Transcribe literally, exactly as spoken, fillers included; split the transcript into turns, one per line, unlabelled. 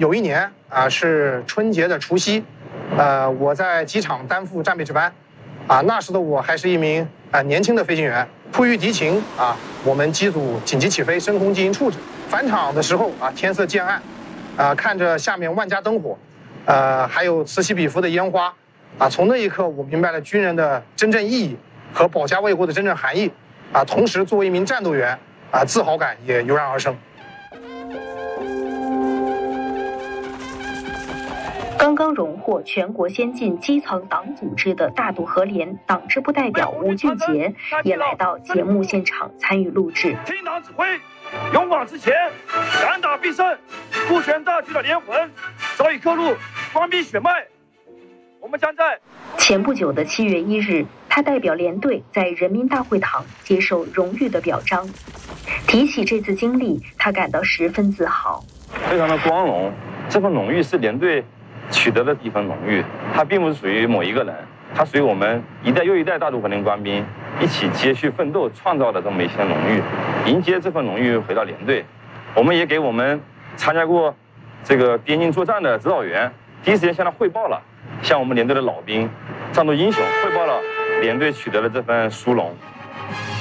有一年啊是春节的除夕，呃，我在机场担负战备值班，啊，那时的我还是一名啊年轻的飞行员。迫于敌情啊，我们机组紧急起飞升空进行处置。返场的时候啊，天色渐暗，啊，看着下面万家灯火，呃，还有此起彼伏的烟花，啊，从那一刻我明白了军人的真正意义和保家卫国的真正含义，啊，同时作为一名战斗员，啊，自豪感也油然而生。
刚刚荣获全国先进基层党组织的大渡河联党支部代表吴俊杰也来到节目现场参与录制。
听党指挥，勇往直前，敢打必胜，顾全大局的联魂早已刻入官兵血脉。我们将在
前不久的七月一日，他代表连队在人民大会堂接受荣誉的表彰。提起这次经历，他感到十分自豪，
非常的光荣。这份荣誉是连队取得的一份荣誉，它并不是属于某一个人，它属于我们一代又一代大渡河联官兵一起接续奋斗创造的这么一些荣誉。迎接这份荣誉回到连队，我们也给我们参加过这个边境作战的指导员第一时间向他汇报了，向我们连队的老兵、战斗英雄汇报了连队取得的这份殊荣。